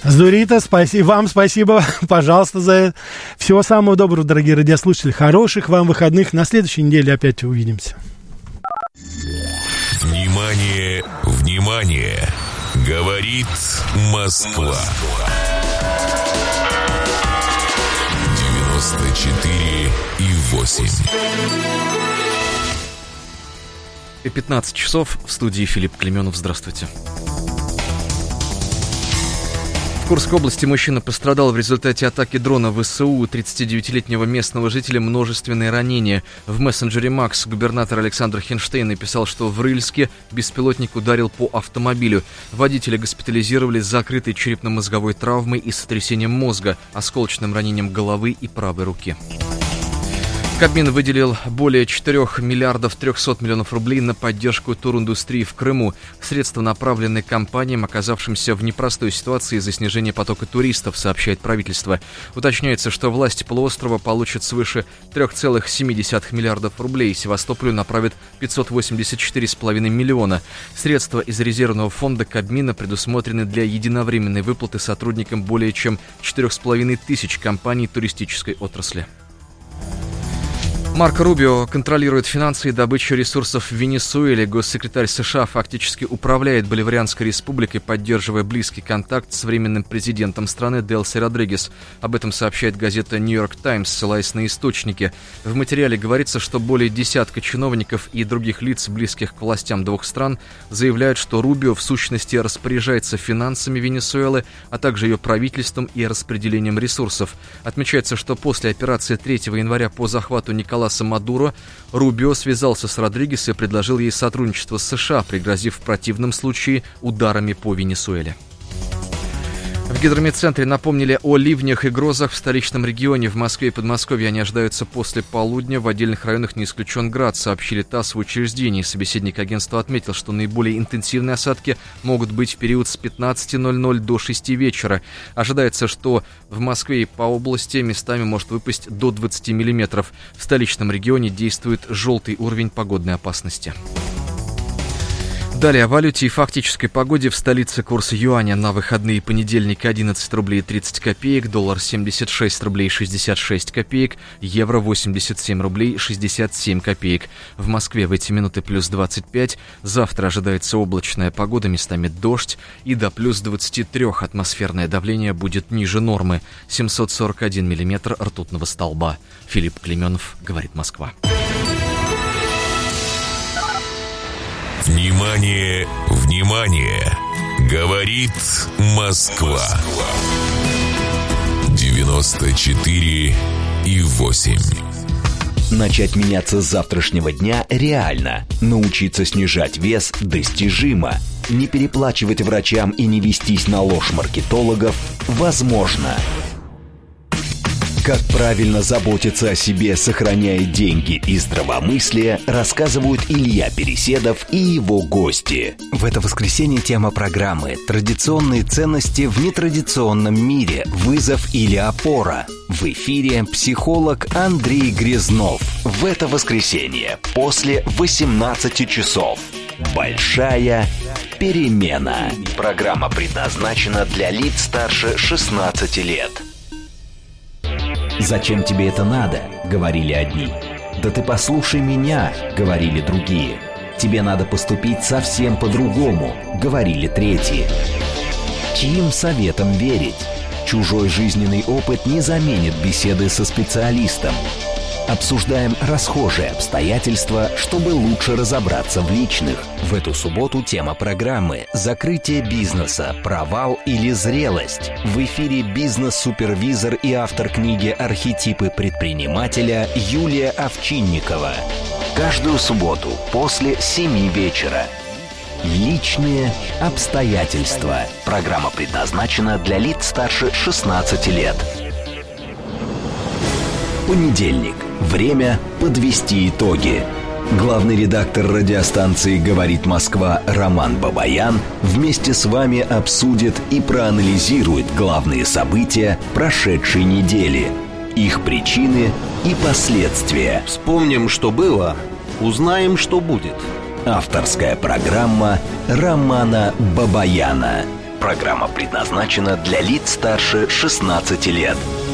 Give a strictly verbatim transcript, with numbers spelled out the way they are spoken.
Зурита, спасибо. Вам спасибо, пожалуйста, за это. Всего самого доброго, дорогие радиослушатели. Хороших вам выходных. На следующей неделе опять увидимся. Внимание, внимание! Говорит Москва. девяносто четыре и восемь. пятнадцать часов, в студии Филипп Клеменов. Здравствуйте. В Курской области мужчина пострадал в результате атаки дрона ВСУ. У тридцатидевятилетнего местного жителя множественные ранения. В мессенджере Макс губернатор Александр Хинштейн написал, что в Рыльске беспилотник ударил по автомобилю. Водителя госпитализировали с закрытой черепно-мозговой травмой и сотрясением мозга, осколочным ранением головы и правой руки. Кабмин выделил более четырёх миллиардов трёхсот миллионов рублей на поддержку туриндустрии в Крыму. Средства направлены компаниям, оказавшимся в непростой ситуации из-за снижения потока туристов, сообщает правительство. Уточняется, что власти полуострова получат свыше три целых семь десятых миллиардов рублей. Севастополю направят пятьсот восемьдесят четыре целых пять десятых миллиона. Средства из резервного фонда Кабмина предусмотрены для единовременной выплаты сотрудникам более чем четырёх с половиной тысяч компаний туристической отрасли. Марко Рубио контролирует финансы и добычу ресурсов в Венесуэле. Госсекретарь США фактически управляет Боливарианской республикой, поддерживая близкий контакт с временным президентом страны Делси Родригес. Об этом сообщает газета «Нью-Йорк Таймс», ссылаясь на источники. В материале говорится, что более десятка чиновников и других лиц, близких к властям двух стран, заявляют, что Рубио в сущности распоряжается финансами Венесуэлы, а также ее правительством и распределением ресурсов. Отмечается, что после операции третьего января по захвату Николаса Мадуро, Рубио связался с Родригес и предложил ей сотрудничество с США, пригрозив в противном случае ударами по Венесуэле. В гидрометцентре напомнили о ливнях и грозах в столичном регионе. В Москве и Подмосковье они ожидаются после полудня. В отдельных районах не исключен град, сообщили ТАСС в учреждении. Собеседник агентства отметил, что наиболее интенсивные осадки могут быть в период с пятнадцати ноль-ноль до шести вечера. Ожидается, что в Москве и по области местами может выпасть до двадцати миллиметров. В столичном регионе действует желтый уровень погодной опасности. Далее о валюте и фактической погоде. В столице курс юаня на выходные: понедельник одиннадцать рублей тридцать копеек, доллар семьдесят шесть рублей шестьдесят шесть копеек, евро восемьдесят семь рублей шестьдесят семь копеек. В Москве в эти минуты плюс двадцать пять. Завтра ожидается облачная погода, местами дождь, и до плюс двадцати трёх атмосферное давление будет ниже нормы. семьсот сорок один миллиметр ртутного столба. Филипп Клеменов, говорит Москва. Внимание, внимание! Говорит Москва. девяносто четыре и восемь. Начать меняться с завтрашнего дня реально. Научиться снижать вес достижимо. Не переплачивать врачам и не вестись на ложь маркетологов возможно. Как правильно заботиться о себе, сохраняя деньги и здравомыслие, рассказывают Илья Переседов и его гости. В это воскресенье тема программы «Традиционные ценности в нетрадиционном мире. Вызов или опора». В эфире психолог Андрей Грязнов. В это воскресенье после восемнадцати часов. Большая перемена. Программа предназначена для лиц старше шестнадцати лет. «Зачем тебе это надо?» — говорили одни. «Да ты послушай меня!» — говорили другие. «Тебе надо поступить совсем по-другому!» — говорили третьи. Чьим советом верить? Чужой жизненный опыт не заменит беседы со специалистом. Обсуждаем расхожие обстоятельства, чтобы лучше разобраться в личных. В эту субботу тема программы «Закрытие бизнеса. Провал или зрелость». В эфире бизнес-супервизор и автор книги «Архетипы предпринимателя» Юлия Овчинникова. Каждую субботу после семи вечера. Личные обстоятельства. Программа предназначена для лиц старше шестнадцати лет. Понедельник. Время подвести итоги. Главный редактор радиостанции «Говорит Москва» Роман Бабаян вместе с вами обсудит и проанализирует главные события прошедшей недели, их причины и последствия. Вспомним, что было, узнаем, что будет. Авторская программа Романа Бабаяна. Программа предназначена для лиц старше шестнадцати лет.